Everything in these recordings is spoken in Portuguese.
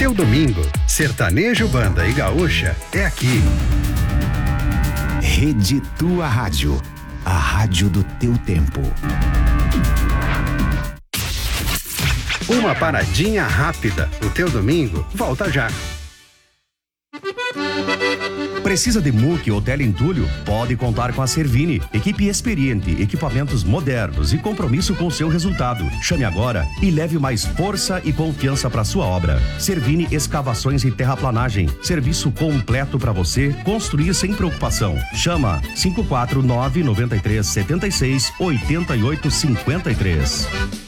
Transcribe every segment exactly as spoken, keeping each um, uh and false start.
Teu domingo, sertanejo, banda e gaúcha é aqui. Rede Tua Rádio, a rádio do teu tempo. Uma paradinha rápida. O teu domingo volta já. Precisa de muque ou teleentulho? Pode contar com a Servini. Equipe experiente, equipamentos modernos e compromisso com o seu resultado. Chame agora e leve mais força e confiança para sua obra. Servini Escavações e Terraplanagem. Serviço completo para você construir sem preocupação. Chama cinco quatro nove, nove três, sete seis, oito oito cinco três.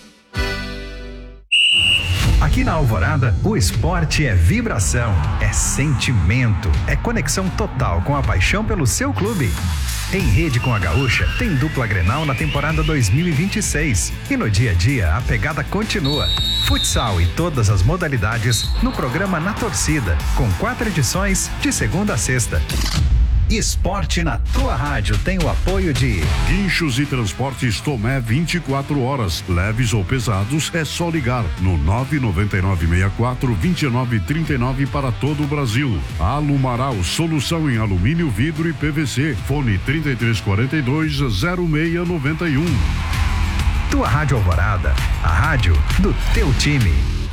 Aqui na Alvorada, o esporte é vibração, é sentimento, é conexão total com a paixão pelo seu clube. Em Rede com a Gaúcha, tem dupla Grenal na temporada dois mil e vinte e seis. E no dia a dia, a pegada continua. Futsal e todas as modalidades no programa Na Torcida, com quatro edições de segunda a sexta. Esporte na tua rádio tem o apoio de Guinchos e Transportes Tomé vinte e quatro horas. Leves ou pesados, é só ligar no nove nove nove, seis quatro, dois nove três nove para todo o Brasil. Alumaral, solução em alumínio, vidro e P V C. Fone trinta e três quarenta e dois, zero seis noventa e um. Tua Rádio Alvorada, a rádio do teu time.